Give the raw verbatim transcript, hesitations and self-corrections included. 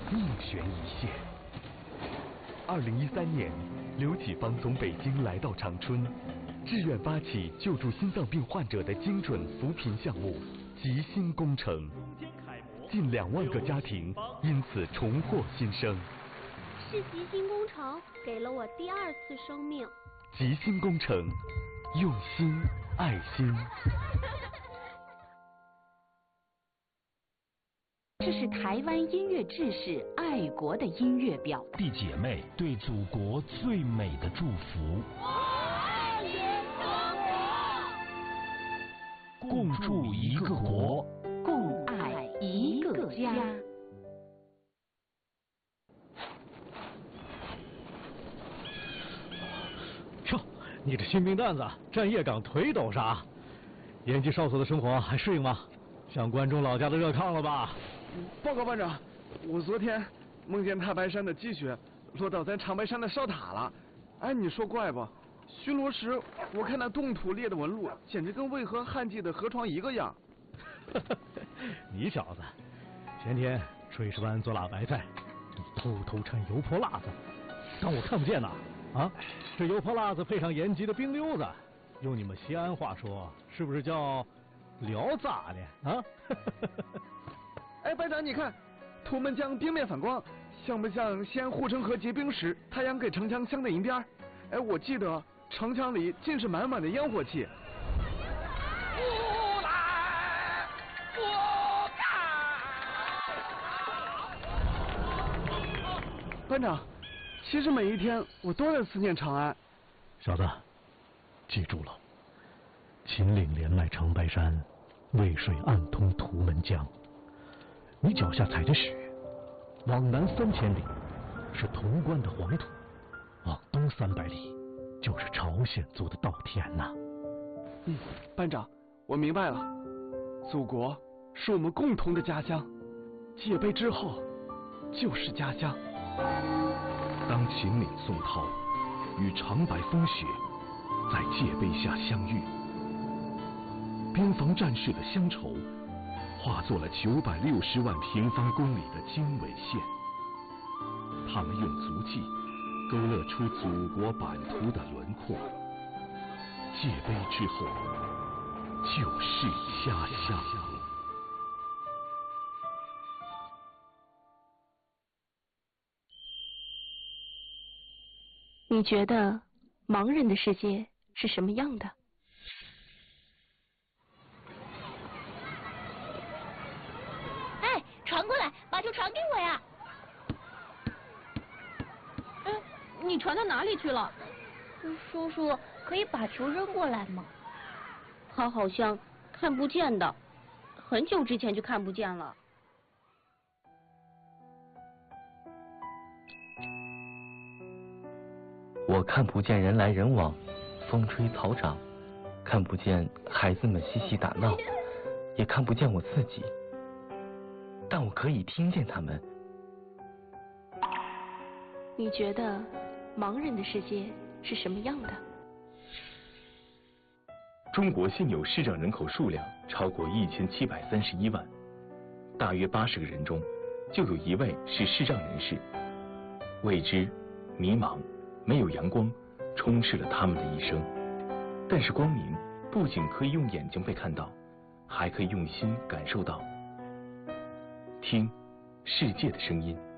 命悬一线。二零一三年，刘启芳从北京来到长春，志愿发起救助心脏病患者的精准扶贫项目“吉心工程”，近两万个家庭因此重获新生。 是吉心工程给了我第二次生命。 吉心工程，用心爱心。 这是台湾音乐志士爱国的音乐表达， 弟姐妹对祖国最美的祝福。 我爱联合国，共筑一个国， 共爱一个家。 哟，你这新兵蛋子，站夜岗腿抖啥？延吉哨所的生活还适应吗？像关中老家的热炕了吧？ 报告班长，我昨天梦见太白山的积雪落到咱长白山的哨塔了。哎，你说怪不？巡逻时我看那冻土裂的纹路，简直跟渭河旱季的河床一个样。 你小子，前天炊事班做辣白菜，你偷偷掺油泼辣子，当我看不见呐？啊，这油泼辣子配上延吉的冰溜子，用你们西安话说，是不是叫聊咋的啊？ 哎，班长，你看，图们江冰面反光，像不像西安护城河结冰时太阳给城墙镶的银边？哎，我记得城墙里尽是满满的烟火气。 不来不干！班长，其实每一天我都在思念长安。 小子，记住了，秦岭连麦长白山，渭水暗通图们江。你脚下踩着雪，往南三千里是潼关的黄土，往东三百里就是朝鲜族的稻田呐、啊。 嗯，班长，我明白了，祖国是我们共同的家乡，戒备之后就是家乡。 当秦岭宋涛与长白风雪在戒备下相遇，边防战士的乡愁化作了九百六十万平方公里的经纬线，他们用足迹勾勒出祖国版图的轮廓。戒备之后，就是家乡。 你觉得盲人的世界是什么样的？ 传过来，把球传给我呀！ 哎，你传到哪里去了？ 叔叔，可以把球扔过来吗？ 他好像看不见的，很久之前就看不见了。 我看不见人来人往，风吹草长，看不见孩子们嬉戏打闹，也看不见我自己。但我可以听见他们。 你觉得盲人的世界是什么样的？ 中国现有视障人口数量超过一千七百三十一万，大约八十个人中就有一位是视障人士。未知、迷茫、没有阳光，充斥了他们的一生。但是光明不仅可以用眼睛被看到，还可以用心感受到。听世界的声音。